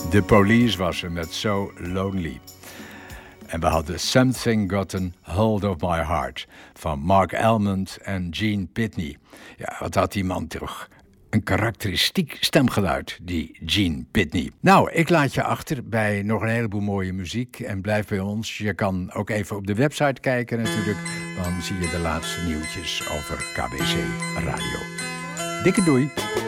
The Police was er met So Lonely. En we hadden Something Gotten Hold of My Heart van Mark Almond en Gene Pitney. Ja, wat had die man toch een karakteristiek stemgeluid, die Gene Pitney. Nou, ik laat je achter bij nog een heleboel mooie muziek en blijf bij ons. Je kan ook even op de website kijken natuurlijk. Dan zie je de laatste nieuwtjes over KBC Radio. Dikke doei!